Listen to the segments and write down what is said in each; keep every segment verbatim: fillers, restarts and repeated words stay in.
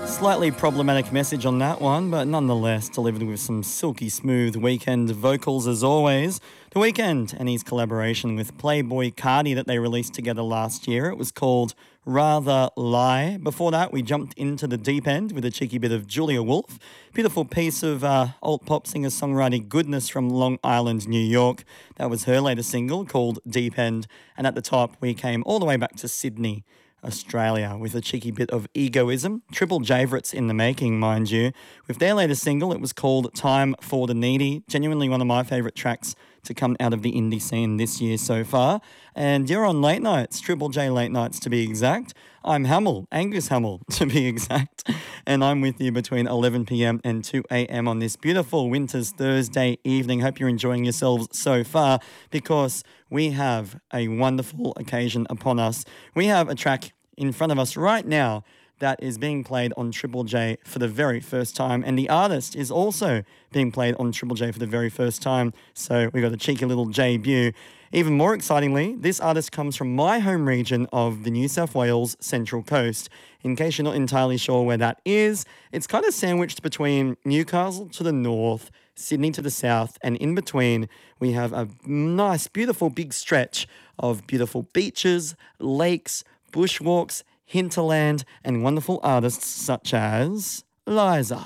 Slightly problematic message on that one, but nonetheless delivered with some silky smooth Weeknd vocals as always. The Weeknd and his collaboration with Playboi Carti that they released together last year. It was called Rather Lie. Before that, we jumped into the deep end with a cheeky bit of Julia Wolf. Beautiful piece of uh, alt pop singer-songwriter goodness from Long Island, New York. That was her latest single called Deep End. And at the top, we came all the way back to Sydney, Australia, with a cheeky bit of egoism. Triple Javrit's in the making, mind you. With their latest single, it was called Time for the Needy. Genuinely one of my favourite tracks to come out of the indie scene this year so far. And you're on Late Nights, Triple J Late Nights to be exact. I'm Hamill, Angus Hamill to be exact. And I'm with you between eleven p.m. and two a.m. on this beautiful winter's Thursday evening. Hope you're enjoying yourselves so far, because we have a wonderful occasion upon us. We have a track in front of us right now that is being played on Triple J for the very first time, and the artist is also being played on Triple J for the very first time, so we got a cheeky little debut. Even more excitingly, this artist comes from my home region of the New South Wales Central Coast. In case you're not entirely sure where that is, it's kind of sandwiched between Newcastle to the north, Sydney to the south, and in between we have a nice, beautiful big stretch of beautiful beaches, lakes, bushwalks, hinterland, and wonderful artists such as Liza.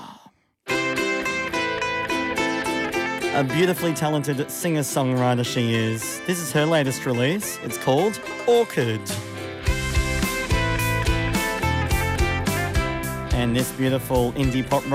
A beautifully talented singer-songwriter she is. This is her latest release. It's called Orchid. And this beautiful indie pop rock